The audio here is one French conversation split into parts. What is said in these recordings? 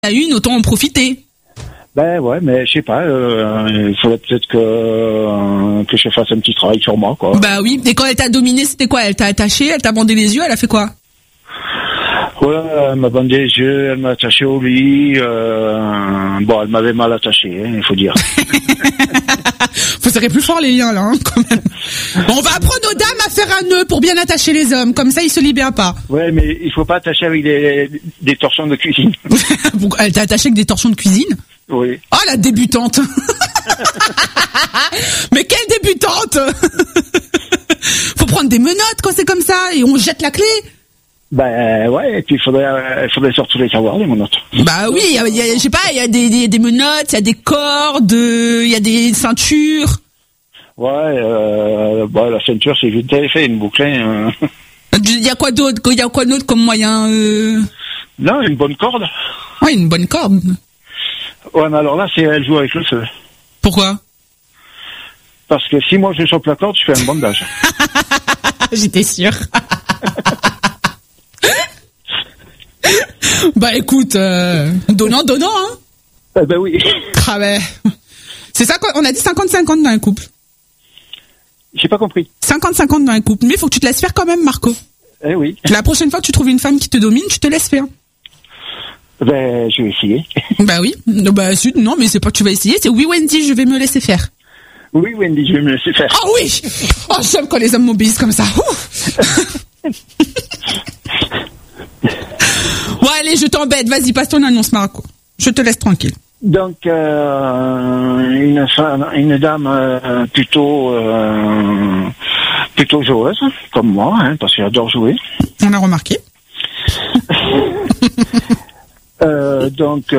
a une, autant en profiter. Ben ouais, mais je sais pas, il faudrait peut-être que je fasse un petit travail sur moi, quoi. Bah oui, et quand elle t'a dominé, c'était quoi? Elle t'a attaché, elle t'a bandé les yeux, elle a fait quoi? Ouais, elle m'a bandé les yeux, elle m'a attaché au lit, bon, elle m'avait mal attaché, il faut dire. Faut serrer plus fort les liens, là, hein, quand même. On va apprendre aux dames à faire un nœud pour bien attacher les hommes, comme ça ils se libèrent pas. Ouais, mais il faut pas attacher avec des torchons de cuisine. Elle t'a attaché avec des torchons de cuisine? Oui. Oh, la débutante. Mais quelle débutante. Faut prendre des menottes quand c'est comme ça, et on jette la clé. Ben ouais, et puis il faudrait surtout les savoir, les menottes. Bah oui, je sais pas, il y a des menottes, il y a des cordes, il y a des ceintures. Ouais, bon, la ceinture c'est vite fait, une boucle. Il y a quoi d'autre? Il y a quoi d'autre comme moyen Non, une bonne corde. Ouais, une bonne corde. Ouais, mais alors là, elle joue avec le feu. Pourquoi? Parce que si moi je chope la corde, je fais un bandage. J'étais sûre. Bah écoute, donnant, hein. Ben oui. Ah ouais. C'est ça, on a dit 50-50 dans un couple. J'ai pas compris. 50-50 dans un couple. Mais il faut que tu te laisses faire quand même, Marco. Eh oui. La prochaine fois que tu trouves une femme qui te domine, tu te laisses faire. Ben, je vais essayer. Bah oui. Bah non, mais c'est pas que tu vas essayer, c'est oui Wendy, je vais me laisser faire. Oui Wendy, je vais me laisser faire. Ah oui. Oh, j'aime quand les hommes m'obéissent comme ça. Ouais, allez, je t'embête. Vas-y, passe ton annonce, Marco. Je te laisse tranquille. Donc, une dame plutôt joueuse, comme moi, hein, parce qu'elle adore jouer. On a remarqué. Donc,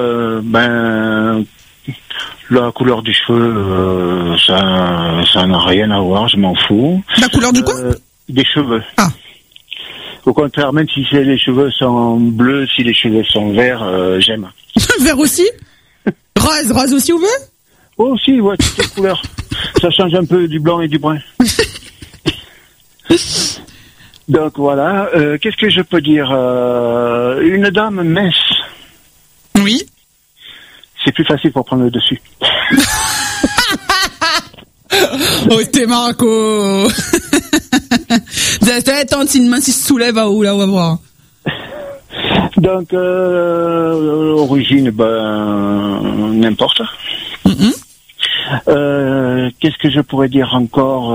la couleur du cheveu, ça n'a rien à voir, je m'en fous. La couleur du quoi? Des cheveux. Ah. Au contraire, même si les cheveux sont bleus, si les cheveux sont verts, j'aime. Vert aussi? Rose aussi ou vert? Oh, aussi, ouais, toutes les couleurs. Ça change un peu du blanc et du brun. Donc voilà, qu'est-ce que je peux dire? Une dame mince. Oui. C'est plus facile pour prendre le dessus. Oh, t'es Marco. Attends, si une main se soulève à où, là, on va voir. Donc, origine, n'importe. Qu'est-ce que je pourrais dire encore?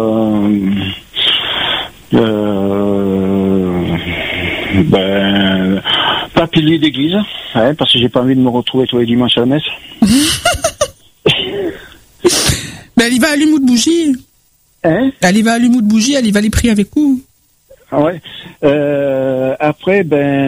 Pas pilier d'église, hein, parce que j'ai pas envie de me retrouver tous les dimanches à la messe. Ben, elle y va à l'humour de bougie. Hein? Elle y va à l'humour de bougie, elle y va les prier avec vous. Ouais. Après,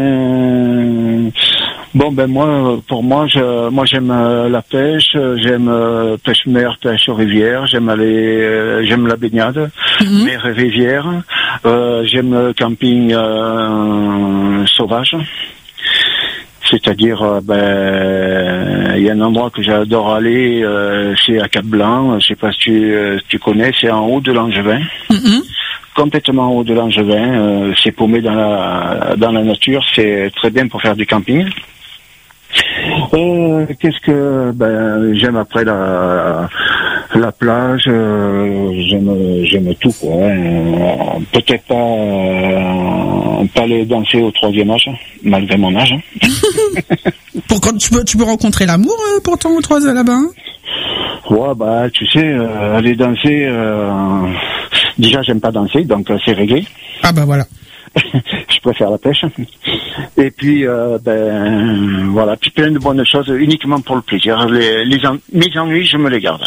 pour moi, j'aime la pêche, j'aime pêche mer, pêche aux rivières, j'aime la baignade, mer et rivière, j'aime le camping sauvage. C'est-à-dire, il y a un endroit que j'adore aller, c'est à Cap-Blanc, je sais pas si tu connais, c'est en haut de Langevin. Complètement en haut de Langevin, c'est paumé dans la nature, c'est très bien pour faire du camping. Qu'est-ce que j'aime après la plage, j'aime tout quoi. Hein. Peut-être pas aller danser au 3e âge, malgré mon âge. Pour quand tu peux rencontrer l'amour pourtant au 3 là-bas. Hein. Ouais, tu sais, aller danser. Déjà, j'aime pas danser, donc c'est reggae. Ah bah voilà. Je préfère la pêche. Et puis, voilà, puis plein de bonnes choses uniquement pour le plaisir. Mes ennuis, je me les garde.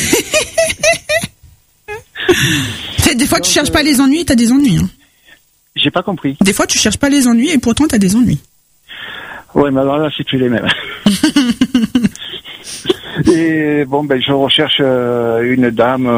Des fois, tu cherches pas les ennuis et t'as des ennuis. Hein. J'ai pas compris. Des fois, tu cherches pas les ennuis et pourtant t'as des ennuis. Ouais, mais alors là, c'est plus les mêmes. Et je recherche une dame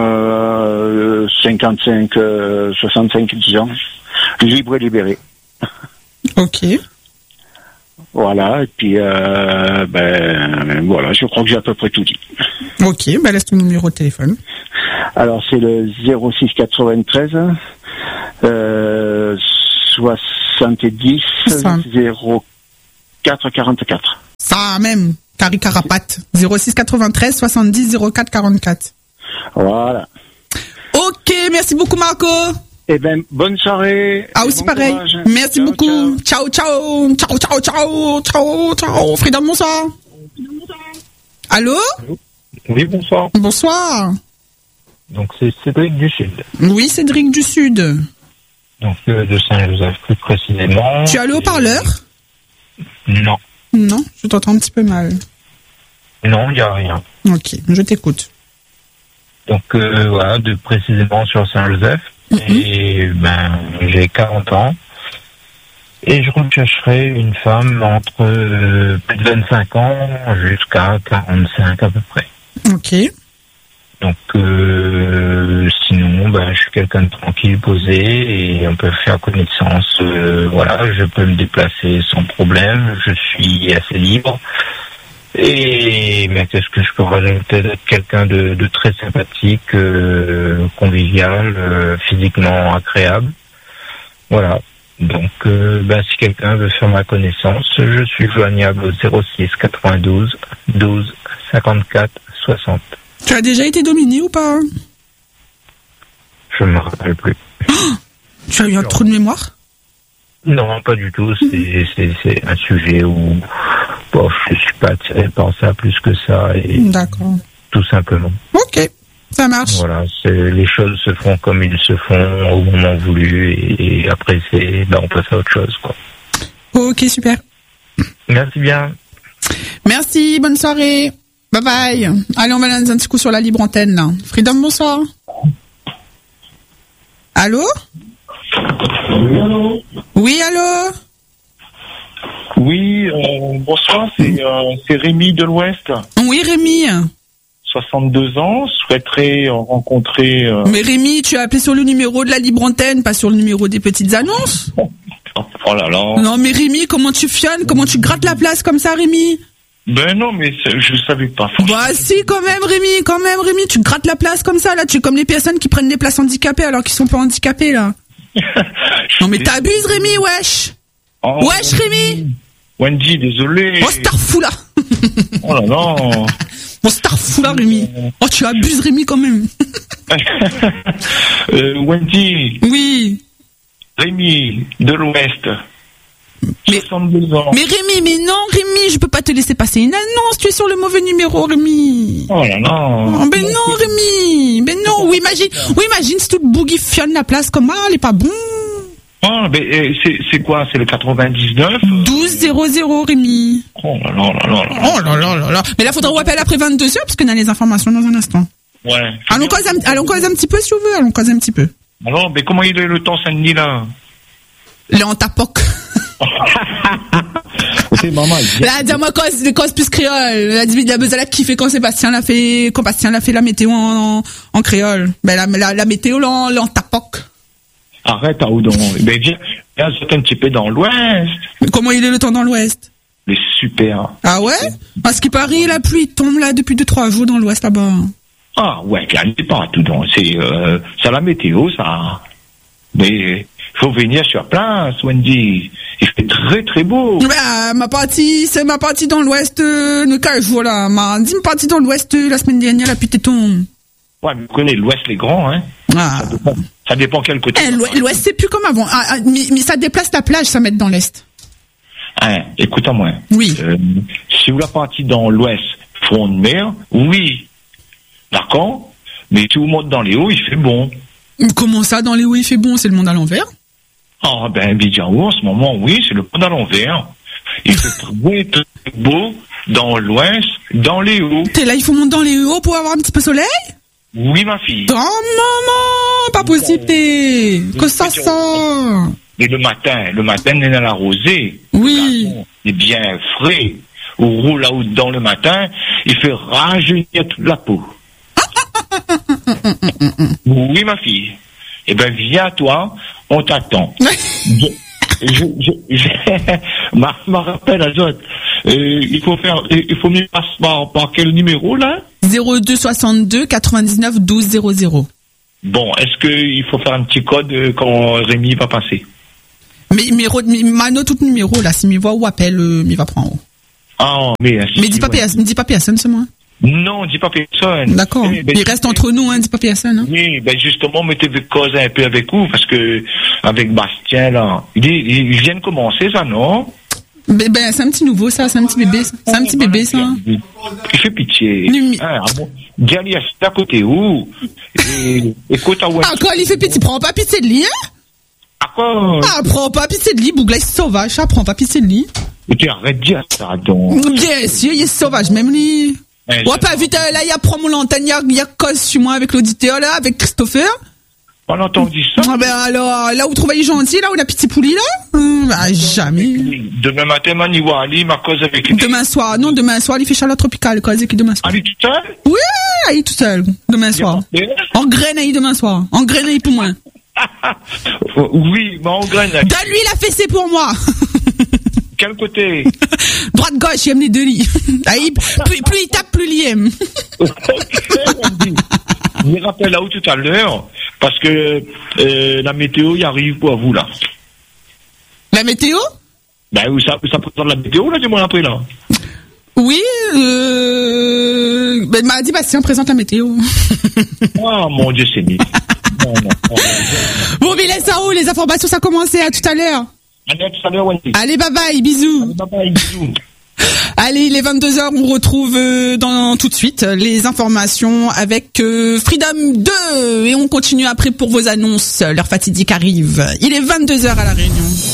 55, 65 ans, libre et libérée. Ok. Voilà, et puis voilà, je crois que j'ai à peu près tout dit. Ok, laisse ton numéro de téléphone. Alors c'est le 06 93 70 04 04 44. Ça même, Carrie Carapate. 06 93 70 04 44. Voilà. Ok, merci beaucoup Marco. Eh ben, bonne soirée. Ah, aussi bon pareil. courage. Merci beaucoup. Ciao, ciao. Ciao, ciao, ciao. Ciao, ciao. Freedom, bonsoir. Allô? Oui, bonsoir. Bonsoir. Donc, c'est Cédric du Sud. Oui, Cédric du Sud. Donc, de Saint-Joseph, plus précisément. Tu as le haut-parleur? Non. Non, je t'entends un petit peu mal. Non, il n'y a rien. Ok, je t'écoute. Donc, voilà, précisément sur Saint-Joseph. Et ben, j'ai 40 ans. Et je rechercherai une femme entre plus de 25 ans jusqu'à 45 à peu près. Ok. Donc, sinon, ben, je suis quelqu'un de tranquille, posé, et on peut faire connaissance. Voilà, je peux me déplacer sans problème. Je suis assez libre. Et mais qu'est-ce que je peux rajouter d'être quelqu'un de très sympathique, convivial, physiquement agréable. Voilà. Donc, si quelqu'un veut faire ma connaissance, je suis joignable au 06 92 12 54 60. Tu as déjà été dominé ou pas? Je me rappelle plus. Oh, tu as eu un trou de mémoire? Non, pas du tout. C'est un sujet où je suis pas attiré par ça plus que ça. D'accord. Tout simplement. Ok, ça marche. Voilà, les choses se font comme ils se font au moment voulu et après on passe à autre chose, quoi. Ok, super. Merci bien. Merci, bonne soirée. Bye bye. Allez, on va lancer un petit coup sur la libre antenne, là. Freedom, bonsoir. Allô? Oui, allô? Oui, allô? Oui, bonsoir, c'est Rémi de l'Ouest. Oui, Rémi. 62 ans, souhaiterais rencontrer... Mais Rémi, tu as appelé sur le numéro de la libre antenne, pas sur le numéro des petites annonces. Oh là là. Non, mais Rémi, comment tu fionnes? Comment tu grattes la place comme ça, Rémi? Ben non, mais je savais pas. Bah si, quand même, Rémi, tu grattes la place comme ça, là. Tu es comme les personnes qui prennent des places handicapées alors qu'ils sont pas handicapés, là. Non, mais t'abuses, Rémi, wesh. Oh, wesh, Rémi. Wendy, désolé. Oh, Starfoula. Oh là là. Oh, Starfoula, Rémi. Oh, tu abuses, Rémi, quand même. Wendy. Oui. Rémi, de l'Ouest. Mais, 62 ans. mais Rémi, mais non, Rémi, je peux pas te laisser passer une annonce, tu es sur le mauvais numéro, Rémi. Oh là là. Oh, ben non, Rémi, ben non, oui, imagine si toute boogie fionne la place comme elle est pas bon. Oh, mais c'est quoi? C'est le 99 1200, Rémi. Oh là là là là. Oh là là là là. Mais là, faudra vous appeler après 22h, parce qu'on a les informations dans un instant. Ouais. Allons causer un petit peu, si vous voulez, allons causer un petit peu. Alors, mais comment il est le temps Saint-Denis, là? Là, en tapoc. C'est maman. Là, dis-moi cause plus créole. Là, il a besoin de kiffer quand Bastien l'a fait la météo en créole. Ben, la météo, là, en tapoc. Arrête, Aoudon. Ben, viens un petit peu dans l'ouest. Mais comment il est le temps dans l'ouest? Mais super. Ah ouais? Parce qu'il paraît, la pluie tombe là depuis 2-3 jours dans l'ouest là-bas. Ah ouais, calme pas, tout donc. C'est la météo, ça. Mais faut venir sur place, Wendy. Il fait très très beau. Bah, c'est ma partie dans l'ouest, le 15 jours là. Ma partie dans l'ouest la semaine dernière, la pluie tombe. Ouais, mais vous connaissez l'ouest, les grands, hein. Ah. Ça dépend quel côté. L'ouest, c'est plus comme avant. Mais ça déplace la plage, ça met dans l'est. Hein, écoute-moi. Oui. Si vous la partie dans l'ouest, front de mer, oui. D'accord? Mais tout le monde dans les hauts, il fait bon. Comment ça, dans les hauts, il fait bon? C'est le monde à l'envers? Ah, ben, Bidjaou, en ce moment, oui, c'est le monde à l'envers. Il fait très beau dans l'ouest, dans les hauts. T'es là, il faut monter dans les hauts pour avoir un petit peu de soleil? Oui, ma fille. Oh, maman! Pas possible, t'es! Que ça sent? Et le matin, on est dans la rosée. Oui. Il est bien frais. On roule là-haut dans le matin, il fait rajeunir toute la peau. Oui, ma fille. Eh ben, viens, toi, on t'attend. Je rappelle à Jot. Il faut mieux passer par quel numéro, là? 02 62 99 12 00. Bon, est-ce qu'il faut faire un petit code quand Rémi va passer? Mais Mano tout numéro là, si m'y voit ou appelle, m'y va prendre. Ah, mais dis pas personne, c'est moi. Non, dis pas personne. D'accord. Il reste entre nous, hein, dis pas personne. Hein. Oui, ben justement, mettez votre cause un peu avec vous, parce que avec Bastien là, il vient de commencer ça, non? Ben c'est un petit nouveau ça, c'est un petit bébé, c'est un petit bébé ça. Il fait pitié. Diane, il est à côté où? Et côté à ah quoi, il fait pitié, prends pas pitié de lui, hein? Ah quoi? Ah, prends pas pitié de lui, Bougla, c'est sauvage, ça, prends pas pitié de lui. Et tu arrêtes de dire ça, donc. Bien sûr, il est sauvage, même lui. Ouais, pas vite, là, il y a promo l'antenne, il y a cause sur moi avec l'auditeur, là, avec Christopher. On entend dire ça. Ah ben alors, là où vous trouvez les gentils, là où la petite poulie, là? Bah, jamais. Demain matin, il va aller, ma cause avec lui. Demain soir, il fait chaleur tropicale, cause avec demain soir. Ah, il est tout seul? Oui, il est tout seul, demain soir. En Grenade demain soir. En Grenade pour moi. Oui, mais en Grenade. Donne-lui la fessée pour moi. Quel côté? Droite-gauche, il aime les deux lits. Plus il tape, plus il aime. Je me rappelle là-haut tout à l'heure, parce que la météo, il arrive pour vous, là. La météo? Ben oui, ça présente la météo, là, dis-moi après, là. Oui, ben, m'a dit Bastien présente la météo. Oh, mon Dieu, c'est bien. Non. Bon, mais laisse en haut, les informations, ça a commencé, à tout à l'heure. Allez, bye bye, bisous. Allez, il est 22h, on retrouve tout de suite les informations avec Freedom 2 et on continue après pour vos annonces. L'heure fatidique arrive. Il est 22h à La Réunion.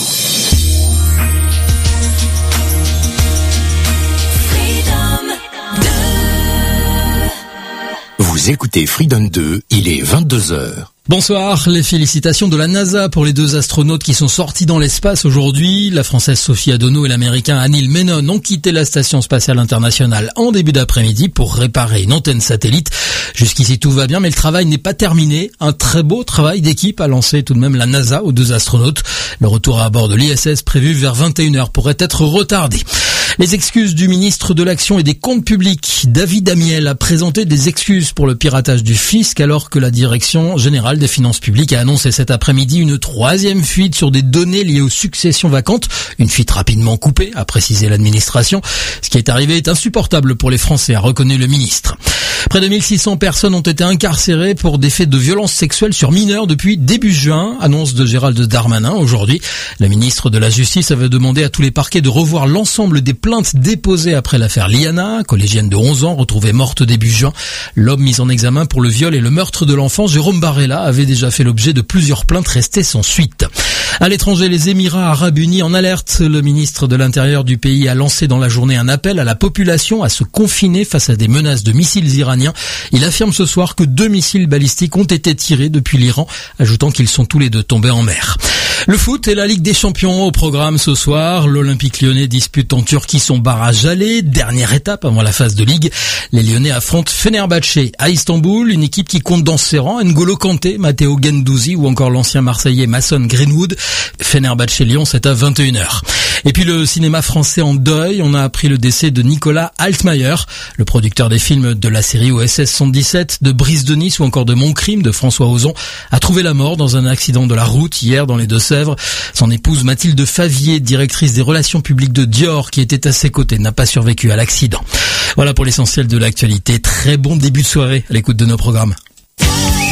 Vous écoutez Freedom 2, il est 22h. Bonsoir, les félicitations de la NASA pour les deux astronautes qui sont sortis dans l'espace aujourd'hui. La Française Sophie Adono et l'Américain Anil Menon ont quitté la Station Spatiale Internationale en début d'après-midi pour réparer une antenne satellite. Jusqu'ici tout va bien, mais le travail n'est pas terminé. Un très beau travail d'équipe a lancé tout de même la NASA aux deux astronautes. Le retour à bord de l'ISS prévu vers 21h pourrait être retardé. Les excuses du ministre de l'Action et des Comptes Publics, David Amiel, a présenté des excuses pour le piratage du fisc alors que la Direction Générale des Finances Publiques a annoncé cet après-midi une troisième fuite sur des données liées aux successions vacantes. Une fuite rapidement coupée, a précisé l'administration. Ce qui est arrivé est insupportable pour les Français, a reconnu le ministre. Près de 1600 personnes ont été incarcérées pour des faits de violence sexuelle sur mineurs depuis début juin, annonce de Gérald Darmanin aujourd'hui. La ministre de la Justice avait demandé à tous les parquets de revoir l'ensemble des plaintes déposées après l'affaire Liana, collégienne de 11 ans retrouvée morte début juin. L'homme mis en examen pour le viol et le meurtre de l'enfant, Jérôme Barella, avait déjà fait l'objet de plusieurs plaintes restées sans suite. À l'étranger, les Émirats Arabes Unis en alerte. Le ministre de l'Intérieur du pays a lancé dans la journée un appel à la population à se confiner face à des menaces de missiles iraniens. Il affirme ce soir que 2 missiles balistiques ont été tirés depuis l'Iran, ajoutant qu'ils sont tous les deux tombés en mer. Le foot et la Ligue des Champions au programme ce soir. L'Olympique Lyonnais dispute en Turquie son barrage aller. Dernière étape avant la phase de Ligue. Les Lyonnais affrontent Fenerbahçe à Istanbul, une équipe qui compte dans ses rangs N'Golo Kanté, Matteo Guendouzi ou encore l'ancien Marseillais Mason Greenwood. Fenerbahçe-Lyon, c'est à 21h. Et puis le cinéma français en deuil, on a appris le décès de Nicolas Altmaier, le producteur des films de la série OSS 117, de Brise de Nice ou encore de Mon Crime de François Ozon, a trouvé la mort dans un accident de la route hier dans les Deux-Sèvres. Son épouse Mathilde Favier, directrice des relations publiques de Dior, qui était à ses côtés, n'a pas survécu à l'accident. Voilà pour l'essentiel de l'actualité. Très bon début de soirée à l'écoute de nos programmes.